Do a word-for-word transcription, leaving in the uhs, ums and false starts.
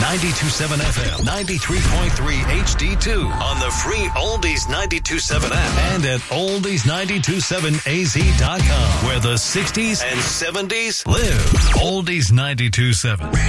ninety-two point seven F M, ninety-three point three H D two on the free Oldies ninety-two point seven app and at oldies nine two seven A Z dot com, where the sixties and seventies live. Oldies ninety-two point seven.